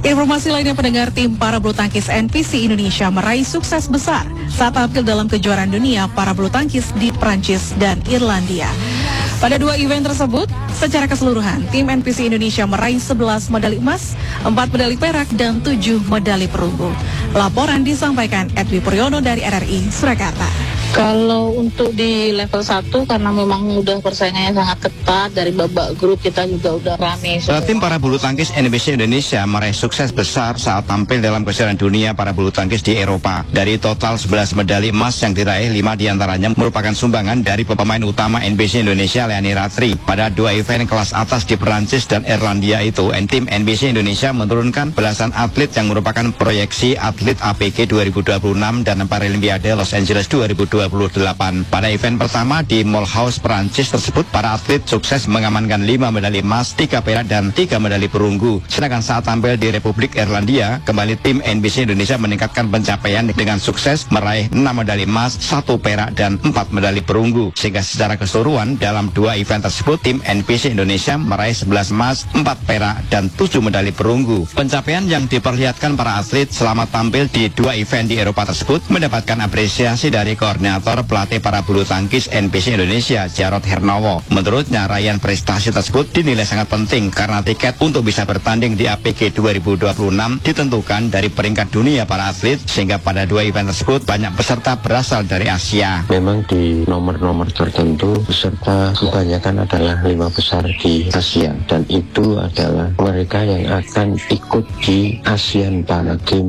Informasi lainnya pendengar, tim para bulu tangkis NPC Indonesia meraih sukses besar saat tampil dalam kejuaraan dunia para bulu tangkis di Prancis dan Irlandia. Pada dua event tersebut, secara keseluruhan, tim NPC Indonesia meraih 11 medali emas, 4 medali perak, dan 7 medali perunggu. Laporan disampaikan Edwi Puryono dari RRI Surakarta. Kalau untuk di level 1 karena memang udah persaingannya sangat ketat, dari babak grup kita juga udah rame. Tim para bulu tangkis NPC Indonesia meraih sukses besar saat tampil dalam kejuaraan dunia para bulu tangkis di Eropa. Dari total 11 medali emas yang diraih, 5 diantaranya merupakan sumbangan dari pemain utama NPC Indonesia Leani Ratri. Pada dua event kelas atas di Perancis dan Irlandia itu, tim NPC Indonesia menurunkan belasan atlet yang merupakan proyeksi atlet APG 2026 dan Paralimpiade Los Angeles 2028. Pada event pertama di Mulhouse, Perancis tersebut, para atlet sukses mengamankan 5 medali emas, 3 perak, dan 3 medali perunggu. Sedangkan saat tampil di Republik Irlandia, kembali tim NPC Indonesia meningkatkan pencapaian dengan sukses meraih 6 medali emas, 1 perak, dan 4 medali perunggu. Sehingga secara keseluruhan dalam dua event tersebut, tim NPC Indonesia meraih 11 emas, 4 perak, dan 7 medali perunggu. Pencapaian yang diperlihatkan para atlet selama tampil di dua event di Eropa tersebut mendapatkan apresiasi dari koordinator pelatih para bulu tangkis NPC Indonesia, Jarod Hernowo. Menurutnya, raihan prestasi tersebut dinilai sangat penting karena tiket untuk bisa bertanding di APG 2026 ditentukan dari peringkat dunia para atlet, sehingga pada dua event tersebut banyak peserta berasal dari Asia. Memang di nomor-nomor tertentu peserta kebanyakan adalah 5 besar di Asia, dan itu adalah mereka yang akan ikut di ASEAN Para Games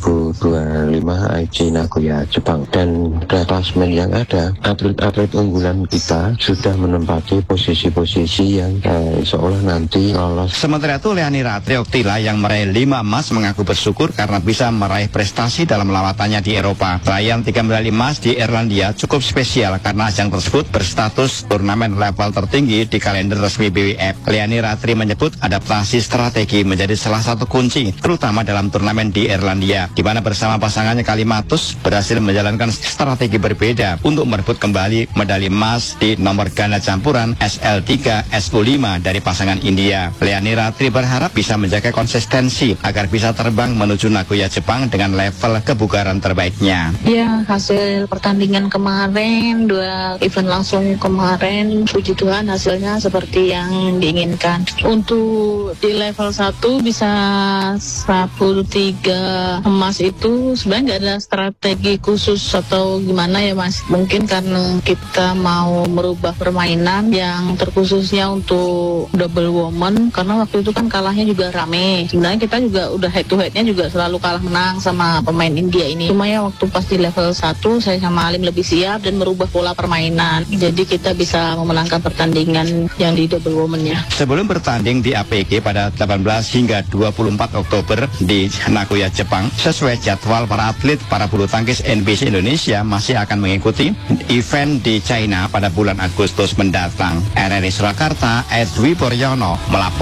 2025 Aichi Nagoya, Jepang. Dan klasmen yang ada, atlet-atlet unggulan kita sudah menempati posisi-posisi yang seolah nanti lolos. Sementara itu, Leani Ratri Oktila yang meraih 5 emas mengaku bersyukur karena bisa meraih prestasi dalam lawatannya di Eropa. Raihan 3 medali emas di Irlandia cukup spesial karena ajang tersebut berstatus turnamen level tertinggi di kalender resmi BWF. Leani Ratri menyebut adaptasi strategi menjadi salah satu kunci, terutama dalam turnamen di Irlandia, di mana bersama pasangannya Kalimatus berhasil menjalankan strategi berbeda untuk merebut kembali medali emas di nomor ganda campuran SL3 SU5 dari pasangan India. Leani Ratri berharap bisa menjaga konsistensi agar bisa terbang menuju Nagoya, Jepang dengan level kebugaran terbaiknya. Ya, hasil pertandingan kemarin, 2 event langsung kemarin, puji Tuhan hasilnya seperti yang diinginkan. Untuk di level 1 bisa 3 emas itu sebenarnya nggak ada strategi khusus atau gimana ya Mas. Mungkin karena kita mau merubah permainan yang terkhususnya untuk double woman, karena waktu itu kan kalahnya juga rame. Sebenarnya kita juga udah head to headnya juga selalu kalah menang sama pemain India ini. Cuma ya waktu pas di level 1 saya sama Alim lebih siap dan merubah pola permainan. Jadi kita bisa memenangkan pertandingan yang di double woman-nya. Sebelum bertanding di APG pada 18 hingga 24 Oktober di Nagoya, Jepang, sesuai jadwal para atlet para bulu tangkis NPC Indonesia masih akan mengikuti event di China pada bulan Agustus mendatang. RRI Surakarta, Edwi Puryono melapor.